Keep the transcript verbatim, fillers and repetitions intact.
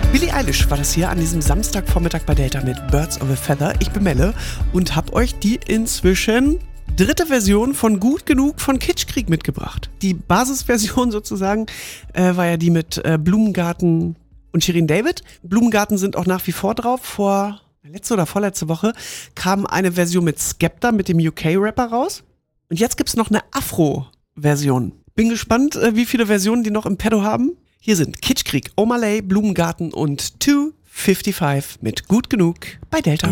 Billie Eilish war das hier an diesem Samstagvormittag bei Delta mit Birds of a Feather. Ich bin Melle und hab euch die inzwischen dritte Version von Gut Genug von Kitschkrieg mitgebracht. Die Basisversion sozusagen äh, war ja die mit äh, Blumengarten und Shirin David. Blumengarten sind auch nach wie vor drauf. Vor letzte oder vorletzte Woche kam eine Version mit Skepta, mit dem U K-Rapper raus. Und jetzt gibt's noch eine Afro-Version. Bin gespannt, äh, wie viele Versionen die noch im Pedo haben. Hier sind Kitschkrieg, Omalay, Blumengarten und zwei fünfundfünfzig mit Gut Genug bei Delta.